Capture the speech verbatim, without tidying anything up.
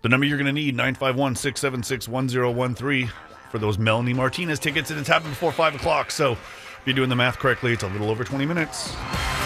The number you're going to need, nine five one, six seven six, one zero one three for those Melanie Martinez tickets, and it's happened before five o'clock. So if you're doing the math correctly, it's a little over twenty minutes.